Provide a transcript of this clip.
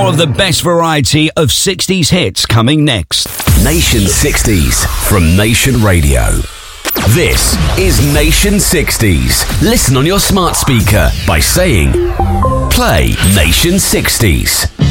More of the best variety of 60s hits coming next. Nation 60s from Nation Radio. This is Nation 60s. Listen on your smart speaker by saying, play Nation 60s.